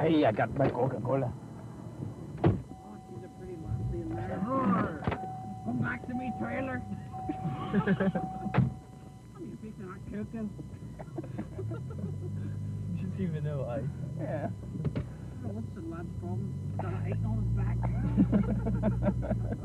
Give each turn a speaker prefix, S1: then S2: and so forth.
S1: Hey, I got my Coca-Cola.
S2: Oh, she's a pretty lassie in there. Roar. Come back to me, trailer. I mean, if you're not cooking.
S3: You should even know ice.
S1: Yeah.
S2: What's the lad's problem? Got an 8 on his back.